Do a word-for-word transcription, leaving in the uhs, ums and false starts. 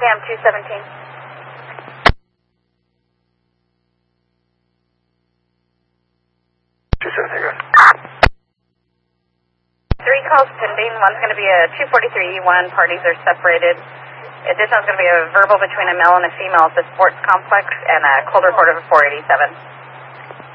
Cam two seventeen. two seventeen, good. Three calls pending. One's going to be a two forty-three E one. Parties are separated. Additional is going to be a verbal between a male and a female at the sports complex, and a cold report of a four eighty-seven.